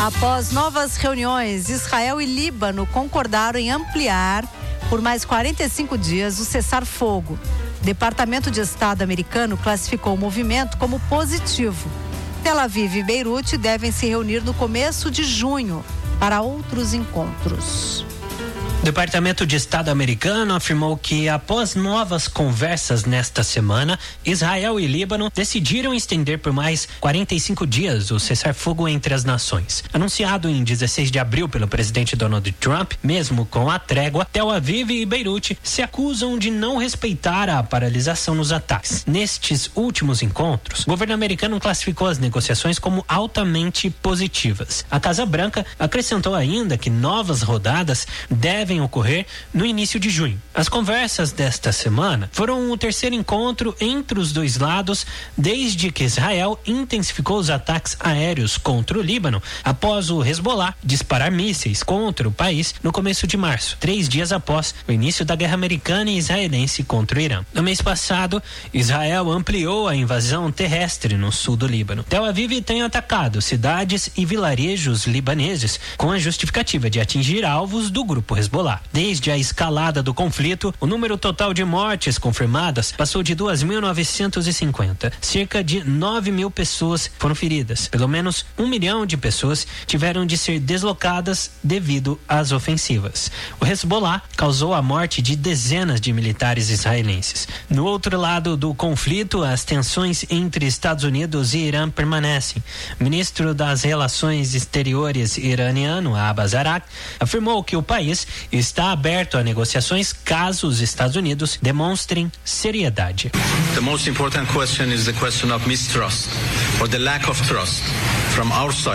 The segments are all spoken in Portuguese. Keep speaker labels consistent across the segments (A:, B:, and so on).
A: Após novas reuniões, Israel e Líbano concordaram em ampliar por mais 45 dias o cessar-fogo. O Departamento de Estado americano classificou o movimento como positivo. Tel Aviv e Beirute devem se reunir no começo de junho para outros encontros.
B: O Departamento de Estado americano afirmou que, após novas conversas nesta semana, Israel e Líbano decidiram estender por mais 45 dias o cessar-fogo entre as nações. Anunciado em 16 de abril pelo presidente Donald Trump, mesmo com a trégua, Tel Aviv e Beirute se acusam de não respeitar a paralisação nos ataques. Nestes últimos encontros, o governo americano classificou as negociações como altamente positivas. A Casa Branca acrescentou ainda que novas rodadas devem ocorrer no início de junho. As conversas desta semana foram o terceiro encontro entre os dois lados desde que Israel intensificou os ataques aéreos contra o Líbano após o Hezbollah disparar mísseis contra o país no começo de março, 3 dias após o início da guerra americana e israelense contra o Irã. No mês passado, Israel ampliou a invasão terrestre no sul do Líbano. Tel Aviv tem atacado cidades e vilarejos libaneses com a justificativa de atingir alvos do grupo Hezbollah. Desde a escalada do conflito, o número total de mortes confirmadas passou de 2.950. Cerca de 9.000 pessoas foram feridas. Pelo menos 1 milhão de pessoas tiveram de ser deslocadas devido às ofensivas. O Hezbollah causou a morte de dezenas de militares israelenses. No outro lado do conflito, as tensões entre Estados Unidos e Irã permanecem. O ministro das Relações Exteriores iraniano, Abbas Araqi, afirmou que o país está aberto a negociações caso os Estados Unidos demonstrem seriedade.
C: The most important question is the question of mistrust or the lack of trust from our side.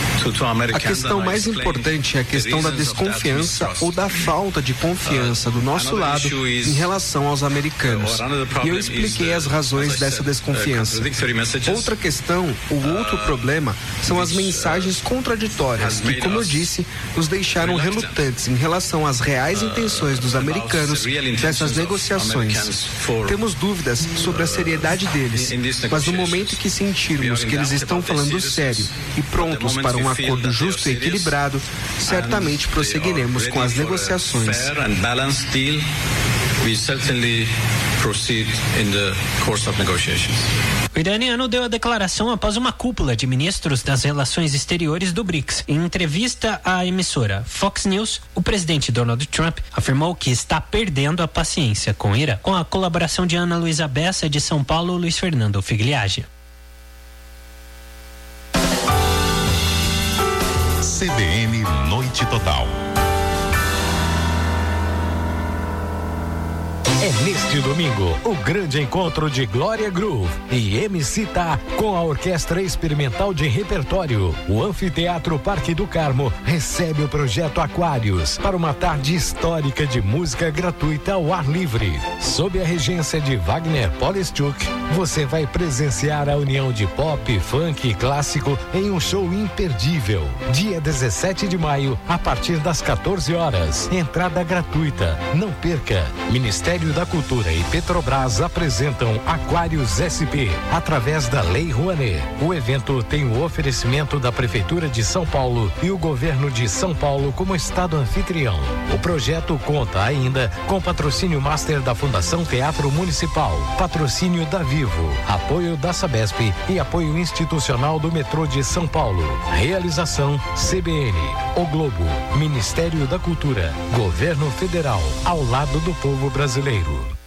C: A questão mais importante é a questão da desconfiança ou da falta de confiança do nosso lado em relação aos americanos. E eu expliquei as razões dessa desconfiança. Outra questão, ou outro problema, são as mensagens contraditórias que, como eu disse, nos deixaram relutantes em relação às reais intenções dos americanos dessas negociações. Temos dúvidas sobre a seriedade deles, mas no momento que sentirmos que eles estão falando sério e prontos para um acordo justo e equilibrado, certamente prosseguiremos com as negociações.
B: O iraniano deu a declaração após uma cúpula de ministros das relações exteriores do BRICS. Em entrevista à emissora Fox News, o presidente Donald Trump afirmou que está perdendo a paciência com o Irã. Com a colaboração de Ana Luísa Bessa, de São Paulo, Luiz Fernando Figliage.
D: CBN Noite Total.
E: É neste domingo o grande encontro de Glória Groove e MC Tá com a Orquestra Experimental de Repertório. O Anfiteatro Parque do Carmo recebe o projeto Aquários para uma tarde histórica de música gratuita ao ar livre. Sob a regência de Wagner Polishchuk, você vai presenciar a união de pop, funk e clássico em um show imperdível. Dia 17 de maio, a partir das 14 horas. Entrada gratuita. Não perca. Ministério da Cultura e Petrobras apresentam Aquários SP através da Lei Rouanet. O evento tem o oferecimento da Prefeitura de São Paulo e o Governo de São Paulo como estado anfitrião. O projeto conta ainda com patrocínio master da Fundação Teatro Municipal, patrocínio da Vivo, apoio da Sabesp e apoio institucional do Metrô de São Paulo. Realização CBN, O Globo, Ministério da Cultura, Governo Federal, ao lado do povo brasileiro.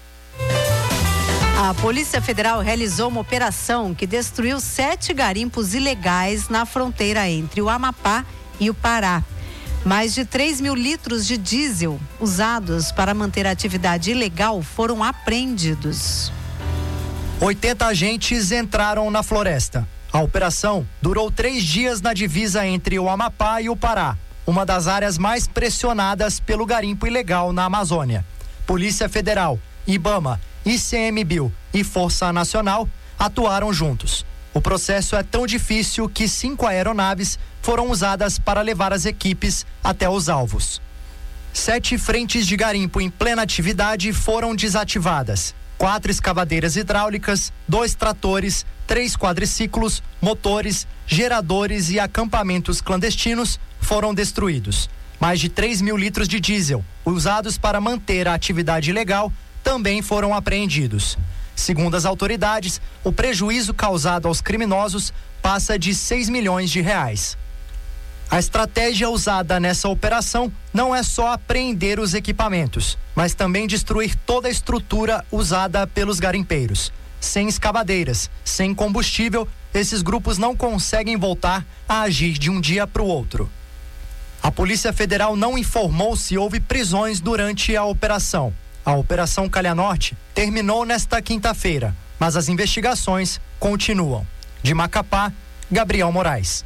A: A Polícia Federal realizou uma operação que destruiu 7 garimpos ilegais na fronteira entre o Amapá e o Pará. Mais de 3.000 litros de diesel usados para manter a atividade ilegal foram apreendidos.
F: 80 agentes entraram na floresta. A operação durou 3 dias na divisa entre o Amapá e o Pará, uma das áreas mais pressionadas pelo garimpo ilegal na Amazônia. Polícia Federal, IBAMA, ICMBio e Força Nacional atuaram juntos. O processo é tão difícil que 5 aeronaves foram usadas para levar as equipes até os alvos. 7 frentes de garimpo em plena atividade foram desativadas. 4 escavadeiras hidráulicas, 2 tratores, 3 quadriciclos, motores, geradores e acampamentos clandestinos foram destruídos. Mais de 3 mil litros de diesel, usados para manter a atividade ilegal, também foram apreendidos. Segundo as autoridades, o prejuízo causado aos criminosos passa de 6 milhões de reais. A estratégia usada nessa operação não é só apreender os equipamentos, mas também destruir toda a estrutura usada pelos garimpeiros. Sem escavadeiras, sem combustível, esses grupos não conseguem voltar a agir de um dia para o outro. A Polícia Federal não informou se houve prisões durante a operação. A Operação Calha Norte terminou nesta quinta-feira, mas as investigações continuam. De Macapá, Gabriel Moraes.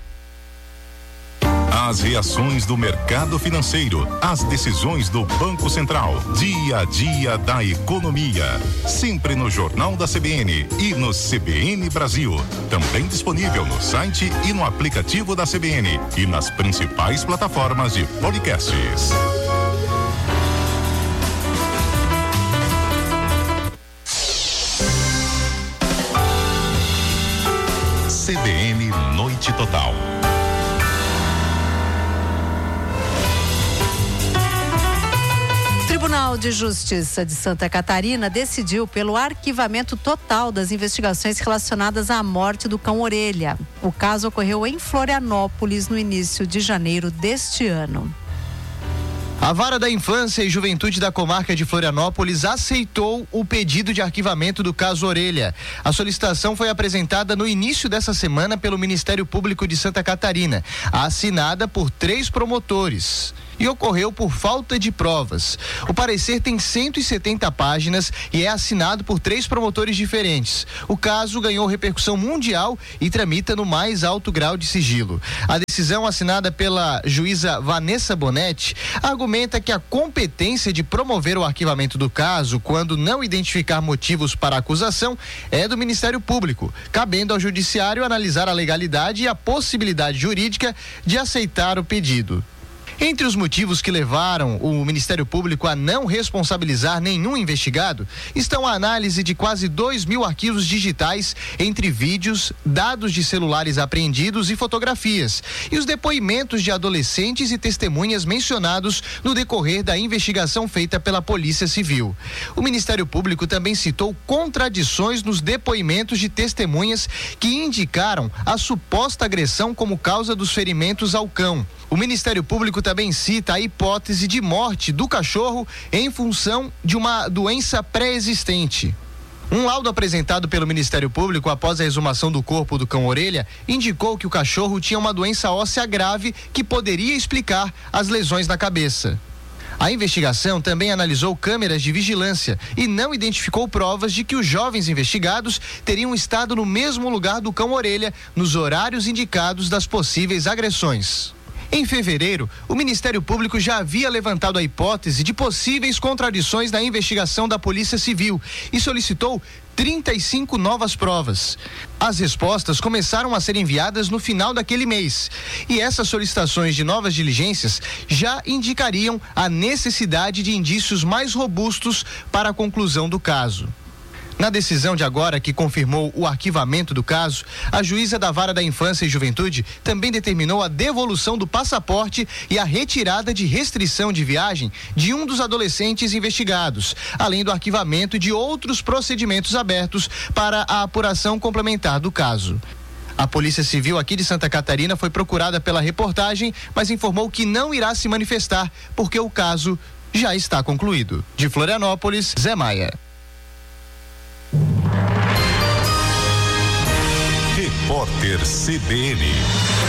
D: As reações do mercado financeiro, as decisões do Banco Central, dia a dia da economia. Sempre no Jornal da CBN e no CBN Brasil. Também disponível no site e no aplicativo da CBN e nas principais plataformas de podcasts. CBN Noite Total.
A: O Tribunal de Justiça de Santa Catarina decidiu pelo arquivamento total das investigações relacionadas à morte do cão Orelha. O caso ocorreu em Florianópolis no início de janeiro deste ano.
G: A Vara da Infância e Juventude da Comarca de Florianópolis aceitou o pedido de arquivamento do caso Orelha. A solicitação foi apresentada no início dessa semana pelo Ministério Público de Santa Catarina, assinada por 3 promotores. E ocorreu por falta de provas. O parecer tem 170 páginas e é assinado por 3 promotores diferentes. O caso ganhou repercussão mundial e tramita no mais alto grau de sigilo. A decisão assinada pela juíza Vanessa Bonetti argumenta que a competência de promover o arquivamento do caso, quando não identificar motivos para a acusação, é do Ministério Público, cabendo ao Judiciário analisar a legalidade e a possibilidade jurídica de aceitar o pedido. Entre os motivos que levaram o Ministério Público a não responsabilizar nenhum investigado estão a análise de quase 2.000 arquivos digitais, entre vídeos, dados de celulares apreendidos e fotografias, e os depoimentos de adolescentes e testemunhas mencionados no decorrer da investigação feita pela Polícia Civil. O Ministério Público também citou contradições nos depoimentos de testemunhas que indicaram a suposta agressão como causa dos ferimentos ao cão. O Ministério Público também cita a hipótese de morte do cachorro em função de uma doença pré-existente. Um laudo apresentado pelo Ministério Público após a exumação do corpo do cão Orelha indicou que o cachorro tinha uma doença óssea grave que poderia explicar as lesões na cabeça. A investigação também analisou câmeras de vigilância e não identificou provas de que os jovens investigados teriam estado no mesmo lugar do cão Orelha nos horários indicados das possíveis agressões. Em fevereiro, o Ministério Público já havia levantado a hipótese de possíveis contradições na investigação da Polícia Civil e solicitou 35 novas provas. As respostas começaram a ser enviadas no final daquele mês. E essas solicitações de novas diligências já indicariam a necessidade de indícios mais robustos para a conclusão do caso. Na decisão de agora, que confirmou o arquivamento do caso, a juíza da Vara da Infância e Juventude também determinou a devolução do passaporte e a retirada de restrição de viagem de um dos adolescentes investigados, além do arquivamento de outros procedimentos abertos para a apuração complementar do caso. A Polícia Civil aqui de Santa Catarina foi procurada pela reportagem, mas informou que não irá se manifestar porque o caso já está concluído. De Florianópolis, Zé Maia.
D: Repórter CBN.